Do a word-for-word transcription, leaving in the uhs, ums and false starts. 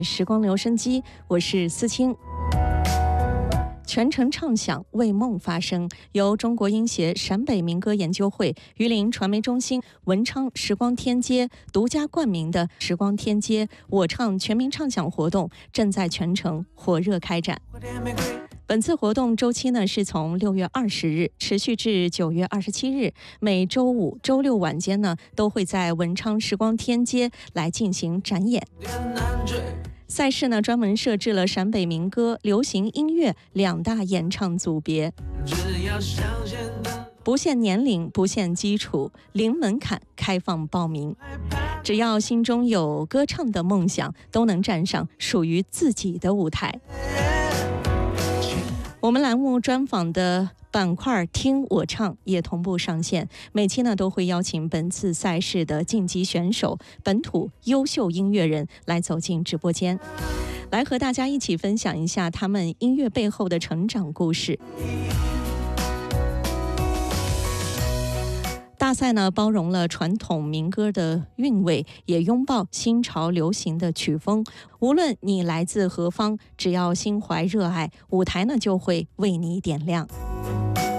时光留声机，我是思清。全程唱响，为梦发声，由中国音协陕北民歌研究会、榆林传媒中心、文昌时光天街独家冠名的时光天街我唱全民唱响活动正在全城火热开展。本次活动周期呢是从六月二十日持续至九月二十七日，每周五、周六晚间呢都会在文昌时光天街来进行展演。赛事呢专门设置了陕北民歌、流行音乐两大演唱组别，不限年龄，不限基础，零门槛，开放报名。只要心中有歌唱的梦想，都能站上属于自己的舞台。我们栏目专访的板块听我唱也同步上线，每期呢都会邀请本次赛事的晋级选手、本土优秀音乐人来走进直播间，来和大家一起分享一下他们音乐背后的成长故事。大赛呢包容了传统民歌的韵味，也拥抱新潮流行的曲风。无论你来自何方，只要心怀热爱，舞台呢就会为你点亮。